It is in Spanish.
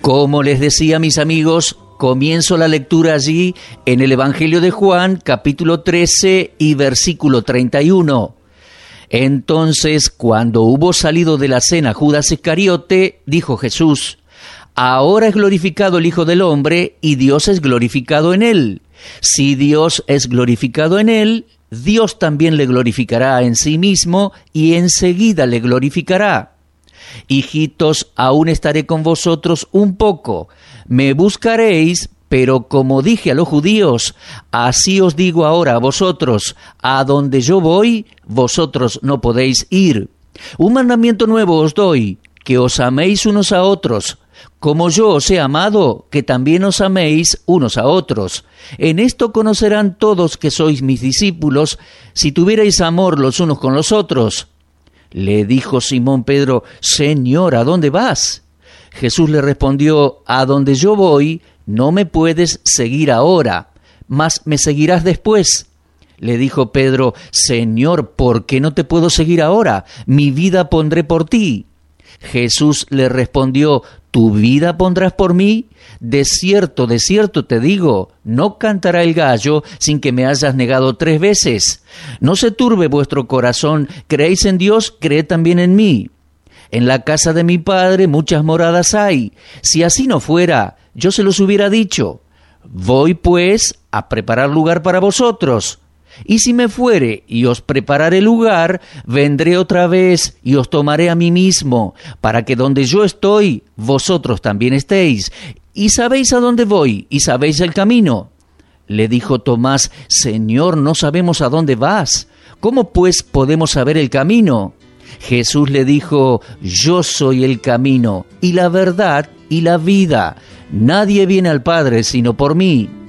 Como les decía, mis amigos, comienzo la lectura allí en el Evangelio de Juan, capítulo 13 y versículo 31. Entonces, cuando hubo salido de la cena Judas Iscariote, dijo Jesús: ahora es glorificado el Hijo del Hombre y Dios es glorificado en él. Si Dios es glorificado en él, Dios también le glorificará en sí mismo y enseguida le glorificará. Hijitos, aún estaré con vosotros un poco. Me buscaréis, pero como dije a los judíos, así os digo ahora a vosotros: a donde yo voy, vosotros no podéis ir. Un mandamiento nuevo os doy, que os améis unos a otros. Como yo os he amado, que también os améis unos a otros. En esto conocerán todos que sois mis discípulos, si tuvierais amor los unos con los otros. Le dijo Simón Pedro: Señor, ¿a dónde vas? Jesús le respondió: a donde yo voy, no me puedes seguir ahora, mas me seguirás después. Le dijo Pedro: Señor, ¿por qué no te puedo seguir ahora? Mi vida pondré por ti. Jesús le respondió: ¿tu vida pondrás por mí? De cierto te digo, no cantará el gallo sin que me hayas negado 3 veces. No se turbe vuestro corazón, creéis en Dios, creed también en mí. En la casa de mi Padre muchas moradas hay. Si así no fuera, yo se los hubiera dicho. Voy pues a preparar lugar para vosotros. Y si me fuere y os prepararé lugar, vendré otra vez y os tomaré a mí mismo, para que donde yo estoy, vosotros también estéis. Y sabéis a dónde voy, y sabéis el camino. Le dijo Tomás: Señor, no sabemos a dónde vas. ¿Cómo pues podemos saber el camino? Jesús le dijo: yo soy el camino, y la verdad, y la vida. Nadie viene al Padre sino por mí.